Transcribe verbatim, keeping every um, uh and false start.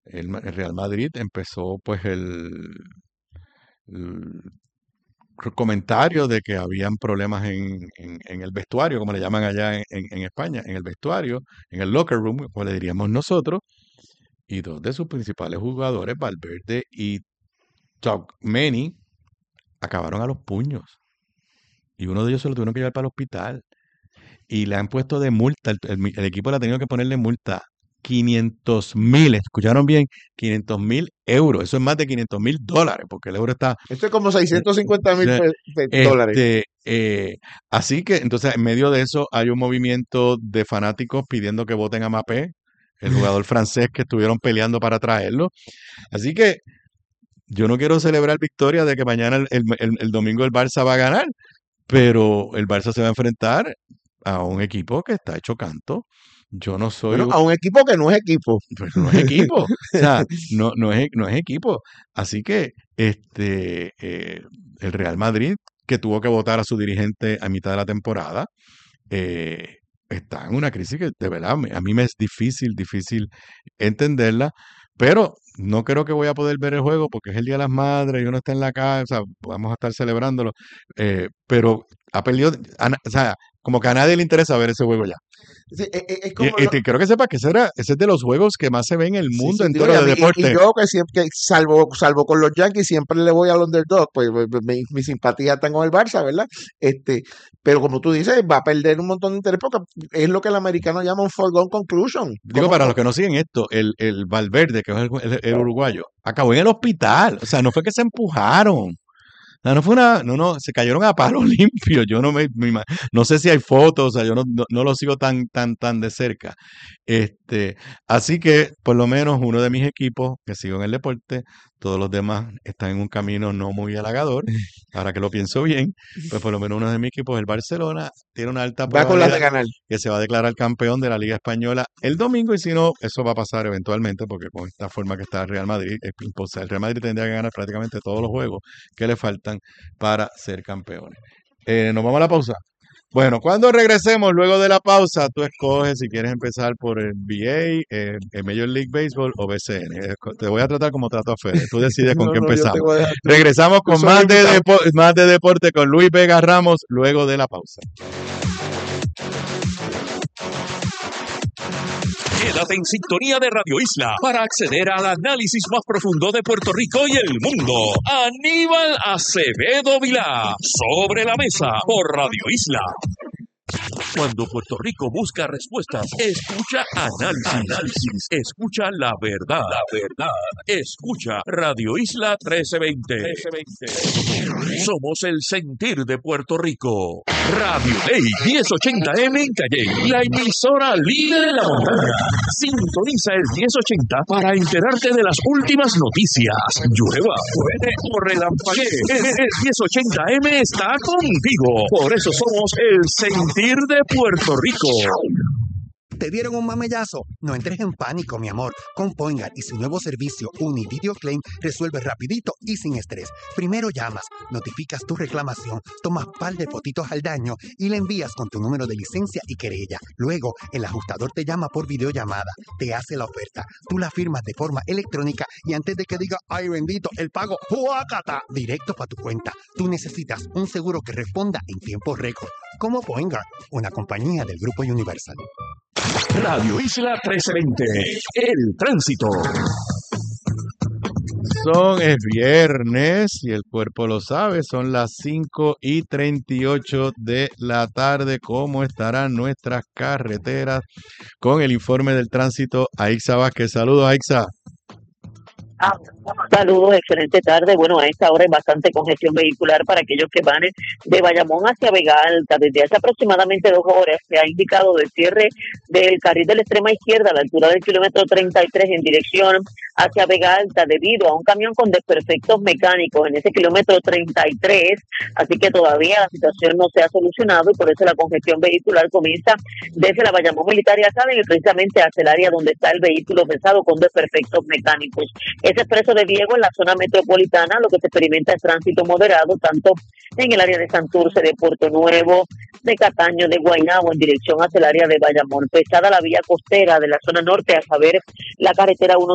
el, el Real Madrid empezó pues el, el comentario de que habían problemas en, en, en el vestuario, como le llaman allá en, en, en España, en el vestuario, en el locker room, como le diríamos nosotros, y dos de sus principales jugadores, Valverde y Tchouaméni, acabaron a los puños. Y uno de ellos se lo tuvieron que llevar para el hospital. Y le han puesto de multa, el, el, el equipo le ha tenido que ponerle multa quinientos mil, escucharon bien, quinientos mil euros, eso es más de quinientos mil dólares, porque el euro está... Esto es como seiscientos cincuenta mil este, dólares. Eh, así que, entonces, en medio de eso hay un movimiento de fanáticos pidiendo que voten a Mbappé, el jugador francés que estuvieron peleando para traerlo. Así que yo no quiero celebrar victoria de que mañana el, el, el, el domingo el Barça va a ganar, pero el Barça se va a enfrentar a un equipo que está hecho canto. Yo no soy... Bueno, a un equipo que no es equipo. Pero no es equipo. O sea, no, no, es, no es equipo. Así que este eh, el Real Madrid, que tuvo que votar a su dirigente a mitad de la temporada, eh, está en una crisis que de verdad a mí me es difícil, difícil entenderla, pero no creo que voy a poder ver el juego porque es el Día de las Madres y uno está en la casa, vamos a estar celebrándolo, eh, pero ha perdido, a, o sea, como que a nadie le interesa ver ese juego ya. Sí, es, es como y, y lo... te, creo que sepa que ese, era, ese es de los juegos que más se ve en el mundo sí, sí, entero digo, de y, deporte. Y yo que siempre, que salvo, salvo con los Yankees, siempre le voy al underdog, pues, pues mi, mi simpatía está con el Barça, ¿verdad? Este, pero como tú dices, va a perder un montón de interés porque es lo que el americano llama un foregone conclusion. Digo, para los que no siguen esto, el, el Valverde, que es el, el, el uruguayo, acabó en el hospital. O sea, no fue que se empujaron. O sea, no fue una, no, no, se cayeron a palo limpio. Yo no me, me no sé si hay fotos, o sea, yo no, no, no lo sigo tan, tan, tan de cerca. Este, así que, por lo menos, uno de mis equipos que sigo en el deporte, todos los demás están en un camino no muy halagador. Ahora que lo pienso bien, pues por lo menos uno de mis equipos, el Barcelona, tiene una alta va con las de probabilidad ganar. que se va a declarar campeón de la Liga Española el domingo, y si no, eso va a pasar eventualmente, porque con esta forma que está el Real Madrid, es imposible. El Real Madrid tendría que ganar prácticamente todos los juegos que le faltan para ser campeones. Eh, ¿Nos vamos a la pausa? Bueno, cuando regresemos luego de la pausa, tú escoges si quieres empezar por el B A, eh, el Major League Baseball o B C N. Te voy a tratar como trato a Fede. Tú decides con no, qué no, empezamos. Dejar, Regresamos con más de, depo más de deporte con Luis Vega Ramos luego de la pausa. Quédate en sintonía de Radio Isla para acceder al análisis más profundo de Puerto Rico y el mundo. Aníbal Acevedo Vilá, Sobre la Mesa, por Radio Isla. Cuando Puerto Rico busca respuestas, escucha análisis, análisis, escucha la verdad, la verdad, escucha Radio Isla trece veinte. Somos el sentir de Puerto Rico. Radio Ley diez ochenta M en Calle, la emisora líder en la montaña. Sintoniza el diez ochenta para enterarte de las últimas noticias. Llueva, puede o relampaguee. El diez ochenta M está contigo. Por eso somos el sentir de Puerto Rico. ¿Te dieron un mamellazo? No entres en pánico, mi amor. Con Poingar y su nuevo servicio Univideo Claim resuelve rapidito y sin estrés. Primero llamas, notificas tu reclamación, tomas par de fotitos al daño y le envías con tu número de licencia y querella. Luego, el ajustador te llama por videollamada, te hace la oferta, tú la firmas de forma electrónica y antes de que diga, ¡ay bendito!, el pago, ¡huácata!, directo para tu cuenta. Tú necesitas un seguro que responda en tiempo récord. Como Poingar, una compañía del Grupo Universal. Radio Isla trece veinte, el tránsito. Son, es viernes y el cuerpo lo sabe, son las cinco y treinta y ocho de la tarde. ¿Cómo estarán nuestras carreteras? Con el informe del tránsito, Aixa Vázquez. Saludos, Aixa. Ah, saludos, excelente tarde. Bueno, a esta hora hay bastante congestión vehicular para aquellos que van de Bayamón hacia Vega Alta. Desde hace aproximadamente dos horas se ha indicado de cierre del carril de la extrema izquierda a la altura del kilómetro treinta y tres en dirección hacia Vega Alta debido a un camión con desperfectos mecánicos en ese kilómetro treinta y tres. Así que todavía la situación no se ha solucionado y por eso la congestión vehicular comienza desde la Bayamón Military Academy precisamente hacia el área donde está el vehículo pesado con desperfectos mecánicos. Ese expreso de Diego en la zona metropolitana, lo que se experimenta es tránsito moderado, tanto en el área de Santurce, de Puerto Nuevo, de Cataño, de Guaynabo, en dirección hacia el área de Bayamón. Pesada la vía costera de la zona norte, a saber, la carretera